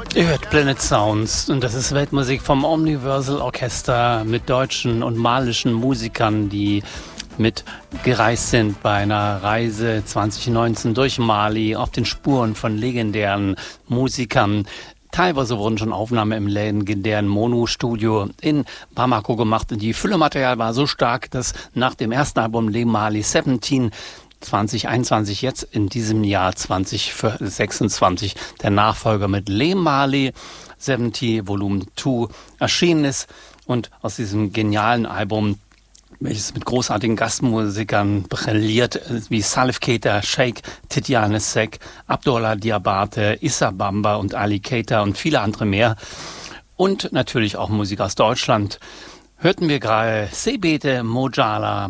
Ihr hört Planet Sounds und das ist Weltmusik vom Omniversal Orchester mit deutschen und malischen Musikern, die mitgereist sind bei einer Reise 2019 durch Mali auf den Spuren von legendären Musikern. Teilweise wurden schon Aufnahmen im legendären Mono-Studio in Bamako gemacht. Die Füllematerial war so stark, dass nach dem ersten Album Le Mali 17 2021 jetzt in diesem Jahr 2026 der Nachfolger mit Le Mali 70 Volume 2 erschienen ist. Und aus diesem genialen Album, welches mit großartigen Gastmusikern brilliert, wie Salif Keita, Sheikh Tidiane Seck, Abdullah Diabate, Issa Bamba und Ali Keita und viele andere mehr. Und natürlich auch Musik aus Deutschland. Hörten wir gerade Sebete Mojala